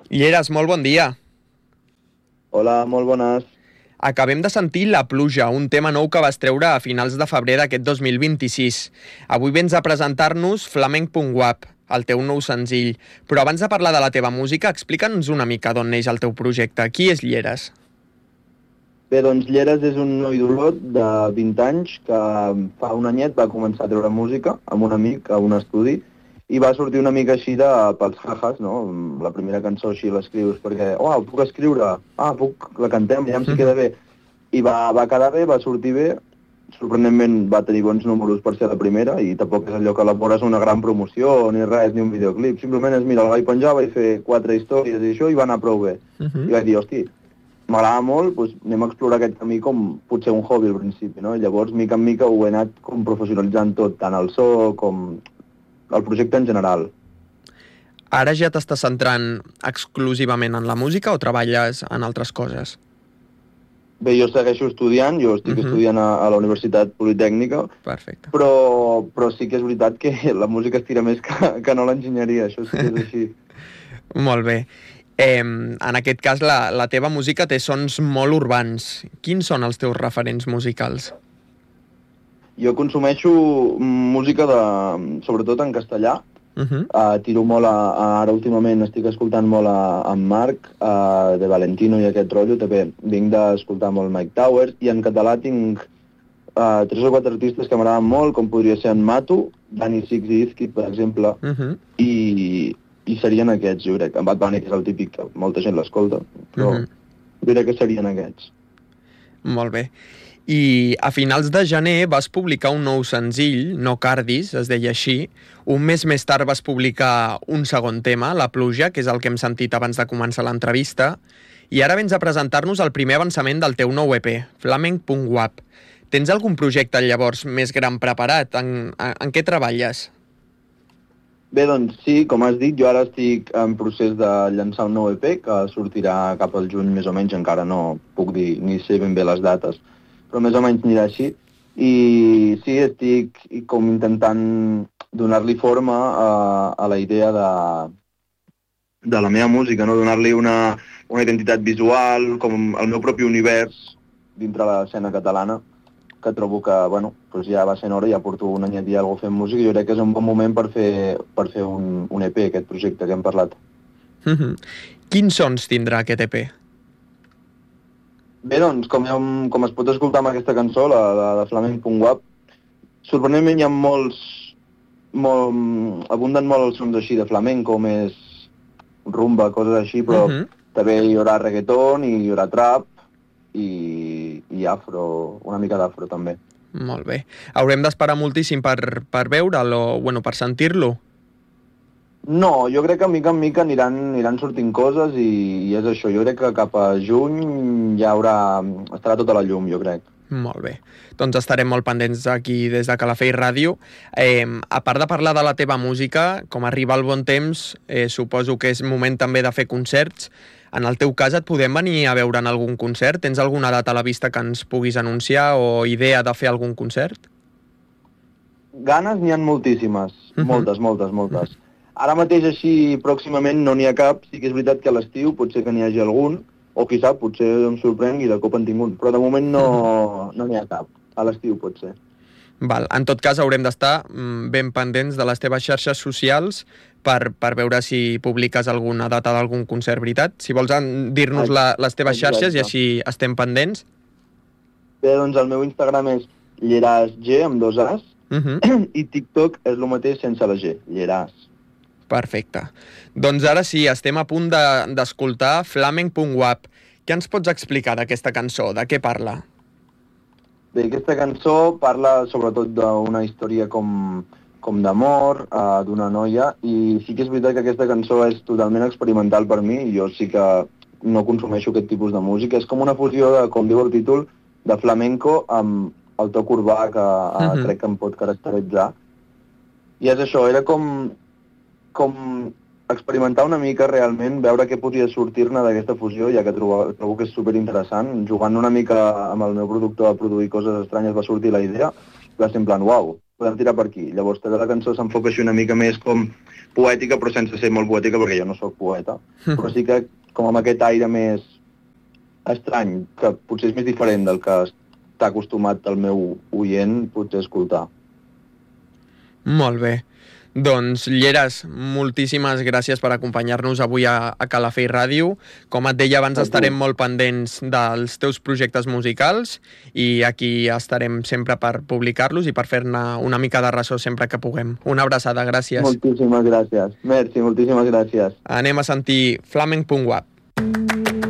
Lleres, molt bon dia. Hola, molt bones. Acabem de sentir La pluja, un tema nou que vas treure a finals de febrer d'aquest 2026. Avui vens a presentar-nos Flamenc.wap, el teu nou senzill. Però abans de parlar de la teva música, explica'ns una mica d'on neix el teu projecte. Qui és Lleres? Bé, doncs Lleres és un noi d'Olot de 20 anys que fa un anyet va començar a treure música amb un amic a un estudi i va sortir una mica així pels jajas, no? La primera cançó així l'escrius perquè, puc escriure? La cantem, ja em si queda bé. I va quedar bé, va sortir bé, sorprenentment va tenir bons números per ser la primera i tampoc és allò que elabores una gran promoció ni res, ni un videoclip, simplement és, mira, el vaig penjar, vaig fer 4 històries i això i va anar prou bé. I vaig dir, hosti, m'agrada molt, doncs anem a explorar aquest camí com potser un hobby al principi, no? I llavors, mica en mica, ho he anat com professionalitzant tot, tant el so com el projecte en general. Ara ja t'estàs centrant exclusivament en la música o treballes en altres coses? Bé, jo segueixo estudiant, jo estic estudiant a la Universitat Politècnica, Perfecte. però sí que és veritat que la música estira més que no l'enginyeria, això sí que és així. Molt bé. En aquest cas, la teva música té sons molt urbans. Quins són els teus referents musicals? Jo consumeixo música sobretot en castellà. Tiro molt ara últimament estic escoltant molt en Marc, de Valentino i aquest rotllo. També vinc d'escoltar molt Mike Towers. I en català tinc 3 o 4 artistes que m'agraden molt, com podria ser en Matu, Dani Six i Izquid, per exemple. I serien aquests, jo crec. En Bad Bunny, que és el típic que molta gent l'escolta, però jo crec que serien aquests. Molt bé. I a finals de gener vas publicar un nou senzill, No Cardis, es deia així. Un mes més tard vas publicar un segon tema, La pluja, que és el que hem sentit abans de començar l'entrevista. I ara vens a presentar-nos el primer avançament del teu nou EP, Flamenc.wap. Tens algun projecte llavors més gran preparat? En què treballes? Bé, doncs sí, com has dit, jo ara estic en procés de llançar un nou EP que sortirà cap al juny més o menys, encara no puc dir ni sé ben bé les dates, però més o menys anirà així. I sí, estic com intentant donar-li forma a la idea de la meva música, no? Donar-li una identitat visual, com el meu propi univers dintre l'escena catalana, que trobo que, bueno, doncs ja va ser hora, ja porto un anyet i alguna cosa fent música, i jo crec que és un bon moment per fer un EP, aquest projecte que hem parlat. Quins sons tindrà aquest EP? Bé, doncs, com es pot escoltar amb aquesta cançó, la de Flamenc.wap, sorprenentment hi ha abunden molt els sons així de flamenco, més rumba, coses així, però també hi haurà reggaeton i hi haurà trap i afro, una mica d'afro també. Molt bé. Haurem d'esperar moltíssim per veure'l o, bueno, per sentir-lo? No, jo crec que mica en mica aniran sortint coses i és això. Jo crec que cap a juny ja estarà tota la llum, jo crec. Molt bé. Doncs estarem molt pendents aquí des de Calafell Ràdio. A part de parlar de la teva música, com arriba el bon temps, suposo que és moment també de fer concerts. En el teu cas, et podem venir a veure en algun concert? Tens alguna data a la vista que ens puguis anunciar o idea de fer algun concert? Ganes n'hi ha moltíssimes. Moltes. Ara mateix, així, pròximament no n'hi ha cap. Sí que és veritat que a l'estiu potser que n'hi hagi algun, o qui sap, potser em sorprèn i de cop en tinc un. Però de moment no n'hi ha cap. A l'estiu potser. Val. En tot cas, haurem d'estar ben pendents de les teves xarxes socials per veure si publiques alguna data d'algun concert, veritat? Si vols dir-nos les teves xarxes i així estem pendents. Bé, doncs el meu Instagram és llerasg, amb 2 as, i TikTok és el mateix sense la G, Lleras. Perfecte. Doncs ara sí, estem a punt d'escoltar Flamenc.wap. Què ens pots explicar d'aquesta cançó? De què parla? Bé, aquesta cançó parla sobretot d'una història com d'amor, d'una noia, i sí que és veritat que aquesta cançó és totalment experimental per mi, i jo sí que no consumeixo aquest tipus de música. És com una fusió, com diu el títol, de flamenco amb el toc urbà que crec que em pot caracteritzar. I és això, era com experimentar una mica realment, veure què podia sortir-ne d'aquesta fusió, ja que trobo que és superinteressant. Jugant una mica amb el meu productor a produir coses estranyes va sortir la idea, va ser en plan, uau, podem tirar per aquí. Llavors també la cançó s'enfoca així una mica més com poètica, però sense ser molt poètica, perquè jo no sóc poeta. Però sí que com amb aquest aire més estrany, que potser és més diferent del que està acostumat el meu oient potser escoltar. Molt bé. Doncs, Lleres, moltíssimes gràcies per acompanyar-nos avui a Calafell Ràdio. Com et deia abans, estarem molt pendents dels teus projectes musicals i aquí estarem sempre per publicar-los i per fer-ne una mica de ressò sempre que puguem. Una abraçada, gràcies. Moltíssimes gràcies. Merci, moltíssimes gràcies. Anem a sentir Flamenc.wap.